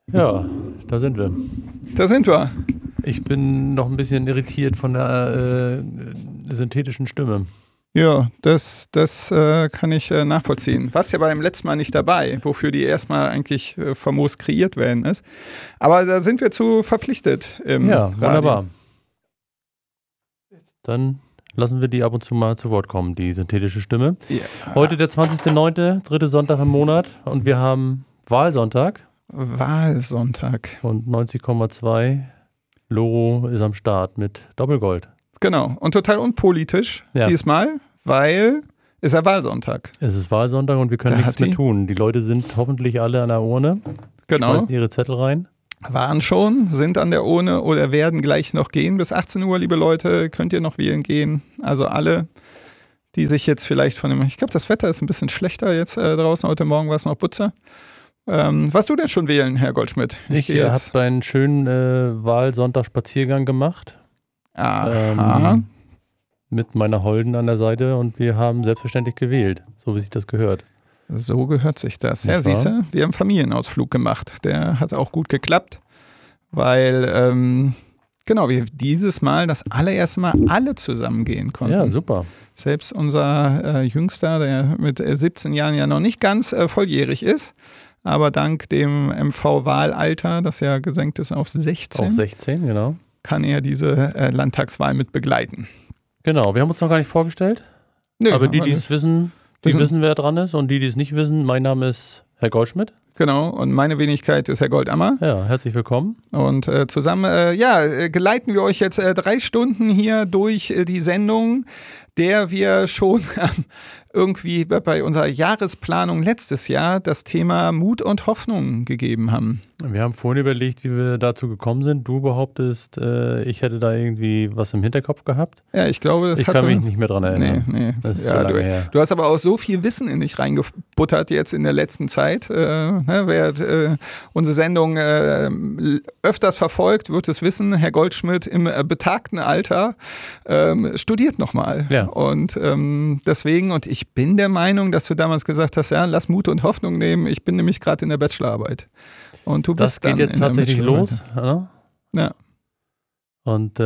Ja, da sind wir. Da sind wir. Ich bin noch ein bisschen irritiert von der synthetischen Stimme. Ja, das kann ich nachvollziehen. Warst ja beim letzten Mal nicht dabei, wofür die erstmal eigentlich famos kreiert werden ist. Aber da sind wir zu verpflichtet im Ja, Radio. wunderbar. Dann lassen wir die ab und zu mal zu Wort kommen, die synthetische Stimme. Ja. Heute der 20.09., dritte Sonntag im Monat und wir haben Wahlsonntag. Wahlsonntag. Und 90,2 Loro ist am Start mit Doppelgold. Genau. Und total unpolitisch diesmal, weil ist ja Wahlsonntag. Es ist Wahlsonntag und wir können nichts mehr tun. Die Leute sind hoffentlich alle an der Urne. Genau. Schmeißen ihre Zettel rein. Waren schon, sind an der Urne oder werden gleich noch gehen. Bis 18 Uhr, liebe Leute, könnt ihr noch wählen gehen. Also alle, die sich jetzt vielleicht von dem... Ich glaube, das Wetter ist ein bisschen schlechter jetzt draußen. Heute Morgen war es noch Butze. Was du denn schon wählen, Herr Goldschmidt? Ich habe einen schönen Wahlsonntag-Spaziergang gemacht. Aha. Mit meiner Holden an der Seite und wir haben selbstverständlich gewählt, so wie sich das gehört. So gehört sich das. Ja, siehst du, wir haben einen Familienausflug gemacht. Der hat auch gut geklappt, weil, wir dieses Mal das allererste Mal alle zusammen gehen konnten. Ja, super. Selbst unser Jüngster, der mit 17 Jahren ja noch nicht ganz volljährig ist, aber dank dem MV-Wahlalter, das ja gesenkt ist auf 16. Auf 16, genau. Kann er diese Landtagswahl mit begleiten. Genau, wir haben uns noch gar nicht vorgestellt. Nö, aber die es wissen, wissen, wer dran ist. Und die es nicht wissen, mein Name ist Herr Goldschmidt. Genau, und meine Wenigkeit ist Herr Goldammer. Ja, herzlich willkommen. Und zusammen, geleiten wir euch jetzt 3 Stunden hier durch die Sendung, der wir schon irgendwie bei unserer Jahresplanung letztes Jahr das Thema Mut und Hoffnung gegeben haben. Wir haben vorhin überlegt, wie wir dazu gekommen sind. Du behauptest, ich hätte da irgendwie was im Hinterkopf gehabt. Ja, ich glaube, ich kann mich nicht mehr dran erinnern. Nee. Das ist so lange her. Du hast aber auch so viel Wissen in dich reingebuttert jetzt in der letzten Zeit. Wer unsere Sendung öfters verfolgt, wird es wissen, Herr Goldschmidt im betagten Alter studiert nochmal. Ja. Und deswegen, und ich bin der Meinung, dass du damals gesagt hast, ja, lass Mut und Hoffnung nehmen. Ich bin nämlich gerade in der Bachelorarbeit. Und du bist das geht jetzt tatsächlich los. Oder? Ja. Und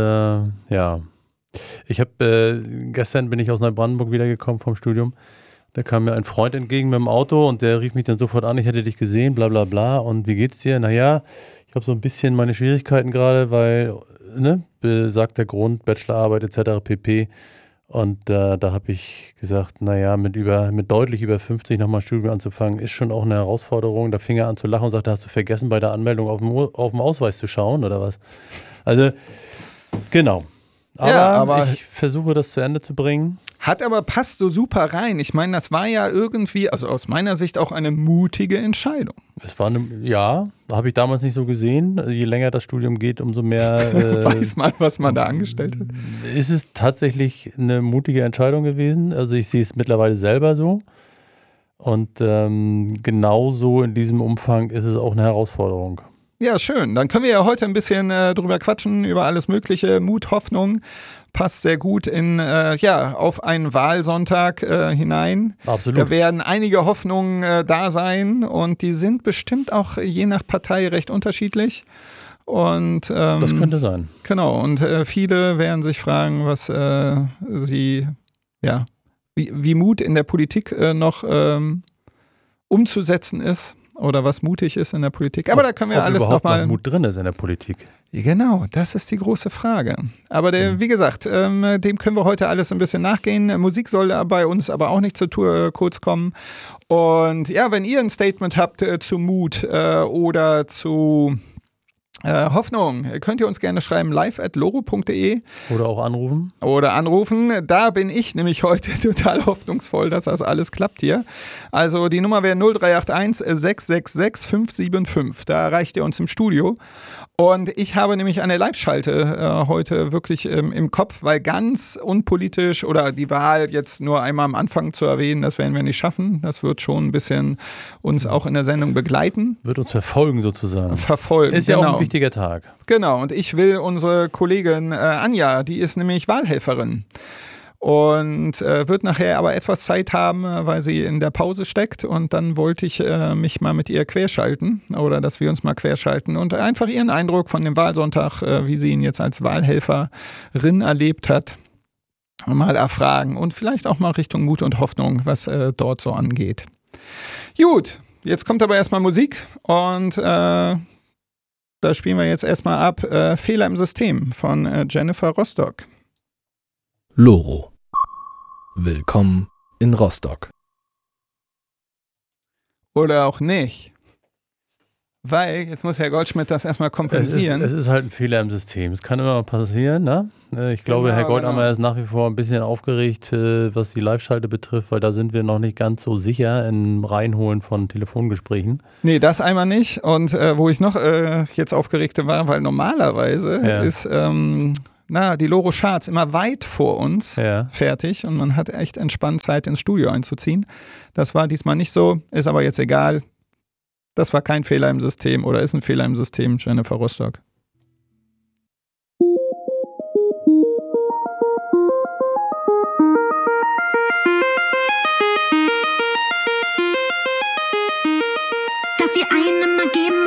ich habe gestern bin ich aus Neubrandenburg wiedergekommen vom Studium. Da kam mir ein Freund entgegen mit dem Auto und der rief mich dann sofort an, ich hätte dich gesehen, bla bla bla. Und wie geht's dir? Naja, ich habe so ein bisschen meine Schwierigkeiten gerade, weil, besagter Grund, Bachelorarbeit etc. pp. Und da habe ich gesagt, naja, mit deutlich über 50 nochmal Studium anzufangen, ist schon auch eine Herausforderung. Da fing er an zu lachen und sagte, hast du vergessen, bei der Anmeldung auf dem Ausweis zu schauen oder was? Also, genau. Aber ich versuche das zu Ende zu bringen. Passt so super rein. Ich meine, das war ja irgendwie, also aus meiner Sicht auch eine mutige Entscheidung. Es war habe ich damals nicht so gesehen. Je länger das Studium geht, umso mehr weiß man, was man da angestellt hat. Ist es tatsächlich eine mutige Entscheidung gewesen. Also ich sehe es mittlerweile selber so. Und genauso in diesem Umfang ist es auch eine Herausforderung. Ja, schön. Dann können wir ja heute ein bisschen drüber quatschen, über alles Mögliche. Mut, Hoffnung passt sehr gut auf einen Wahlsonntag hinein. Absolut. Da werden einige Hoffnungen da sein und die sind bestimmt auch je nach Partei recht unterschiedlich. Und das könnte sein. Genau. Und viele werden sich fragen, was wie Mut in der Politik noch umzusetzen ist. Oder was mutig ist in der Politik. Aber da können wir alles nochmal. Noch Mut drin ist in der Politik. Genau, das ist die große Frage. Aber wie gesagt, dem können wir heute alles ein bisschen nachgehen. Musik soll bei uns aber auch nicht zur kurz kommen. Und ja, wenn ihr ein Statement habt zu Mut oder zu Hoffnung, könnt ihr uns gerne schreiben, live@loro.de. Oder auch anrufen. Da bin ich nämlich heute total hoffnungsvoll, dass das alles klappt hier. Also die Nummer wäre 0381 666 575. Da erreicht ihr uns im Studio. Und ich habe nämlich eine Live-Schalte heute wirklich im Kopf, weil ganz unpolitisch oder die Wahl jetzt nur einmal am Anfang zu erwähnen, das werden wir nicht schaffen. Das wird schon ein bisschen uns auch in der Sendung begleiten. Wird uns verfolgen sozusagen. Ist ja auch ein wichtiger Tag. Genau, und ich will unsere Kollegin Anja, die ist nämlich Wahlhelferin. und wird nachher aber etwas Zeit haben, weil sie in der Pause steckt und dann wollte ich mich mal mit ihr querschalten oder dass wir uns mal querschalten und einfach ihren Eindruck von dem Wahlsonntag, wie sie ihn jetzt als Wahlhelferin erlebt hat, mal erfragen und vielleicht auch mal Richtung Mut und Hoffnung, was dort so angeht. Gut, jetzt kommt aber erstmal Musik und da spielen wir jetzt erstmal ab Fehler im System von Jennifer Rostock. Loro. Willkommen in Rostock. Oder auch nicht. Weil, jetzt muss Herr Goldschmidt das erstmal kompensieren. Es ist halt ein Fehler im System. Es kann immer mal passieren, ne? Ich glaube, Genau, Herr Goldammer genau. ist nach wie vor ein bisschen aufgeregt, was die Live-Schalte betrifft, weil da sind wir noch nicht ganz so sicher im Reinholen von Telefongesprächen. Nee, das einmal nicht. Und wo ich noch jetzt aufgeregt war, weil normalerweise ist die Loro Schartz immer weit vor uns fertig und man hat echt entspannt Zeit ins Studio einzuziehen. Das war diesmal nicht so, ist aber jetzt egal. Das war kein Fehler im System oder ist ein Fehler im System, Jennifer Rostock. Dass die einen immer geben